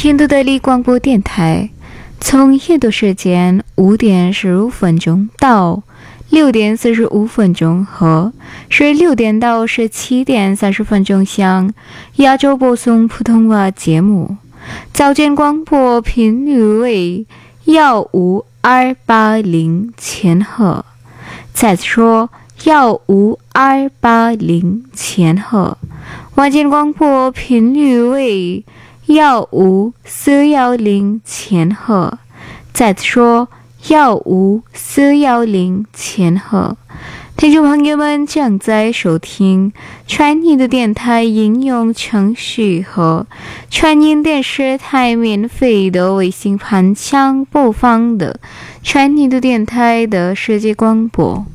印度德里广播电台，从印度时间5点15分钟到6点45分钟和16点到17点30分钟向亚洲播送普通话节目。早间广播频率为15280千赫。再次说15280千赫。晚间广播频率为15410千赫。再次说15410千赫。听众朋友们正在收听传音的电台应用程序和传音电视台免费的卫星盘腔播放的传音的电台的世界广播。